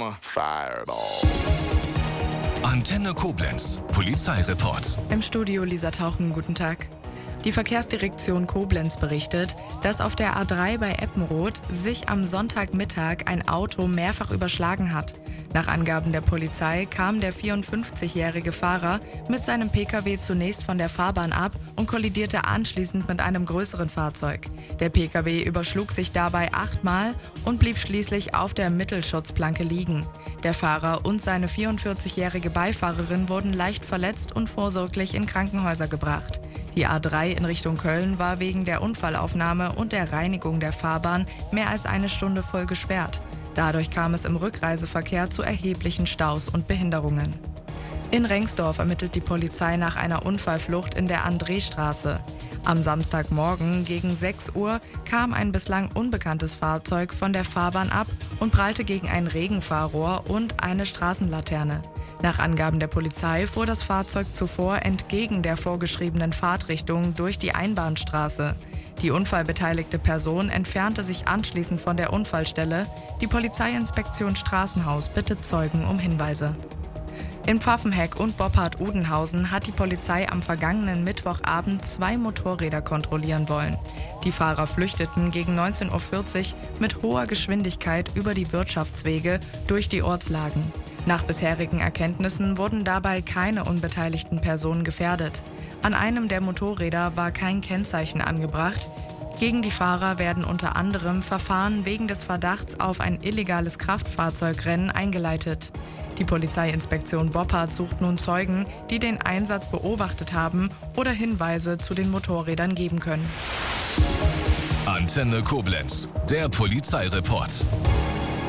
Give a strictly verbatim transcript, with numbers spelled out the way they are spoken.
drama, fireball. Antenne Koblenz, Polizeireport. Im Studio Lisa Tauchen, guten Tag. Die Verkehrsdirektion Koblenz berichtet, dass auf der A drei bei Eppenroth sich am Sonntagmittag ein Auto mehrfach überschlagen hat. Nach Angaben der Polizei kam der vierundfünfzigjährige Fahrer mit seinem Pkw zunächst von der Fahrbahn ab und kollidierte anschließend mit einem größeren Fahrzeug. Der Pkw überschlug sich dabei achtmal und blieb schließlich auf der Mittelschutzplanke liegen. Der Fahrer und seine vierundvierzigjährige Beifahrerin wurden leicht verletzt und vorsorglich in Krankenhäuser gebracht. Die A drei in Richtung Köln war wegen der Unfallaufnahme und der Reinigung der Fahrbahn mehr als eine Stunde voll gesperrt. Dadurch kam es im Rückreiseverkehr zu erheblichen Staus und Behinderungen. In Rengsdorf ermittelt die Polizei nach einer Unfallflucht in der Andrestraße. Am Samstagmorgen gegen sechs Uhr kam ein bislang unbekanntes Fahrzeug von der Fahrbahn ab und prallte gegen ein Regenfahrrohr und eine Straßenlaterne. Nach Angaben der Polizei fuhr das Fahrzeug zuvor entgegen der vorgeschriebenen Fahrtrichtung durch die Einbahnstraße. Die unfallbeteiligte Person entfernte sich anschließend von der Unfallstelle. Die Polizeiinspektion Straßenhaus bittet Zeugen um Hinweise. In Pfaffenheck und Boppard-Udenhausen hat die Polizei am vergangenen Mittwochabend zwei Motorräder kontrollieren wollen. Die Fahrer flüchteten gegen neunzehn Uhr vierzig mit hoher Geschwindigkeit über die Wirtschaftswege durch die Ortslagen. Nach bisherigen Erkenntnissen wurden dabei keine unbeteiligten Personen gefährdet. An einem der Motorräder war kein Kennzeichen angebracht. Gegen die Fahrer werden unter anderem Verfahren wegen des Verdachts auf ein illegales Kraftfahrzeugrennen eingeleitet. Die Polizeiinspektion Boppard sucht nun Zeugen, die den Einsatz beobachtet haben oder Hinweise zu den Motorrädern geben können. Antenne Koblenz, der Polizeireport.